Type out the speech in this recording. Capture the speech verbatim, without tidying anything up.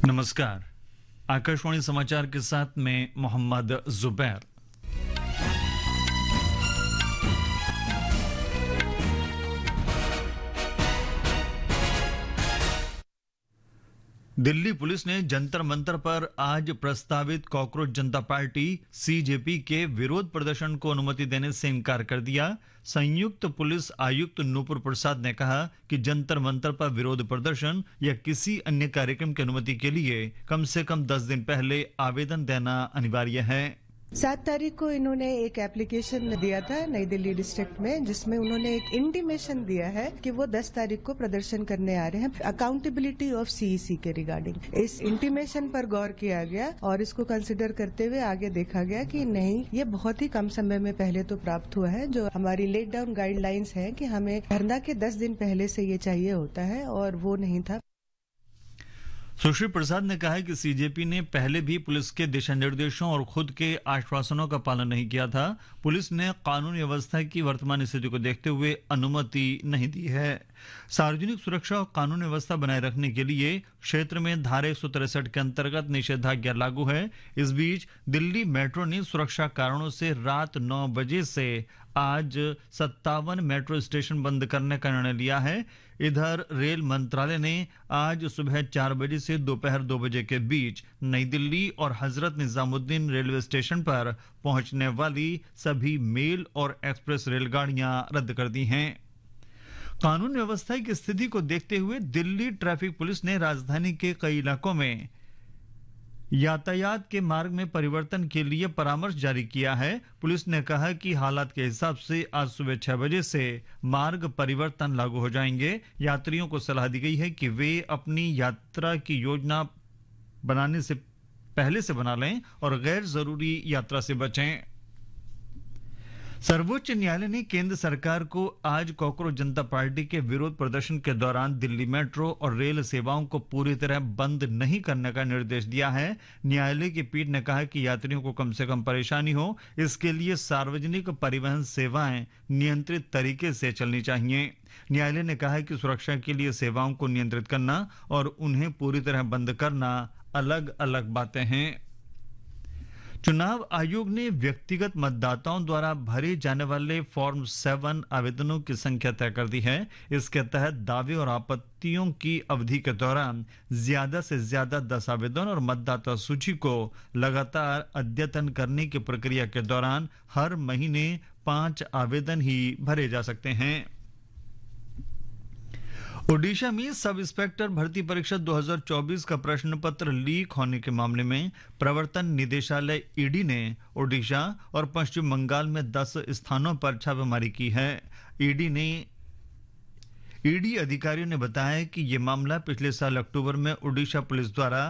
नमस्कार। आकाशवाणी समाचार के साथ मैं मोहम्मद जुबैर। दिल्ली पुलिस ने जंतर मंतर पर आज प्रस्तावित कॉकरोच जनता पार्टी सीजेपी के विरोध प्रदर्शन को अनुमति देने से इनकार कर दिया। संयुक्त पुलिस आयुक्त नूपुर प्रसाद ने कहा कि जंतर मंतर पर विरोध प्रदर्शन या किसी अन्य कार्यक्रम की अनुमति के लिए कम से कम दस दिन पहले आवेदन देना अनिवार्य है। सात तारीख को इन्होंने एक एप्लीकेशन दिया था नई दिल्ली डिस्ट्रिक्ट में, जिसमें उन्होंने एक इंटीमेशन दिया है कि वो दस तारीख को प्रदर्शन करने आ रहे हैं अकाउंटेबिलिटी ऑफ सीईसी के रिगार्डिंग। इस इंटीमेशन पर गौर किया गया और इसको कंसिडर करते हुए आगे देखा गया कि नहीं, ये बहुत ही कम समय में पहले तो प्राप्त हुआ है। जो हमारी लेट डाउन गाइडलाइंस है कि हमें धरना के दस दिन पहले से ये चाहिए होता है और वो नहीं था। सुश्री प्रसाद ने कहा कि सीजेपी ने पहले भी पुलिस के दिशा निर्देशों और खुद के आश्वासनों का पालन नहीं किया था। पुलिस ने कानून व्यवस्था की वर्तमान स्थिति को देखते हुए अनुमति नहीं दी है। सार्वजनिक सुरक्षा और कानून व्यवस्था बनाए रखने के लिए क्षेत्र में धारा एक सौ तिरसठ के अंतर्गत निषेधाज्ञा लागू है। इस बीच दिल्ली मेट्रो ने सुरक्षा कारणों से रात नौ बजे से आज सत्तावन मेट्रो स्टेशन बंद करने का निर्णय लिया है। इधर रेल मंत्रालय ने आज सुबह चार बजे से दोपहर दो बजे के बीच नई दिल्ली और हजरत निजामुद्दीन रेलवे स्टेशन पर पहुंचने वाली सभी मेल और एक्सप्रेस रेलगाड़ियां रद्द कर दी हैं। कानून व्यवस्था की स्थिति को देखते हुए दिल्ली ट्रैफिक पुलिस ने राजधानी के कई इलाकों में यातायात के मार्ग में परिवर्तन के लिए परामर्श जारी किया है। पुलिस ने कहा कि हालात के हिसाब से आज सुबह छह बजे से मार्ग परिवर्तन लागू हो जाएंगे। यात्रियों को सलाह दी गई है कि वे अपनी यात्रा की योजना बनाने से पहले से बना लें और गैर जरूरी यात्रा से बचें। सर्वोच्च न्यायालय ने केंद्र सरकार को आज कॉकरोच जनता पार्टी के विरोध प्रदर्शन के दौरान दिल्ली मेट्रो और रेल सेवाओं को पूरी तरह बंद नहीं करने का निर्देश दिया है। न्यायालय की पीठ ने कहा कि यात्रियों को कम से कम परेशानी हो, इसके लिए सार्वजनिक परिवहन सेवाएं नियंत्रित तरीके से चलनी चाहिए। न्यायालय ने कहा कि सुरक्षा के लिए सेवाओं को नियंत्रित करना और उन्हें पूरी तरह बंद करना अलग अलग बातें हैं। चुनाव आयोग ने व्यक्तिगत मतदाताओं द्वारा भरे जाने वाले फॉर्म सेवन आवेदनों की संख्या तय कर दी है। इसके तहत दावे और आपत्तियों की अवधि के दौरान ज्यादा से ज्यादा दस आवेदन और मतदाता सूची को लगातार अद्यतन करने की प्रक्रिया के दौरान हर महीने पांच आवेदन ही भरे जा सकते हैं। ओडिशा में सब इंस्पेक्टर भर्ती परीक्षा दो हज़ार चौबीस का प्रश्न पत्र लीक होने के मामले में प्रवर्तन निदेशालय ईडी ने ओडिशा और पश्चिम बंगाल में दस स्थानों पर छापेमारी की है। ईडी ने ईडी अधिकारियों ने बताया कि यह मामला पिछले साल अक्टूबर में ओडिशा पुलिस द्वारा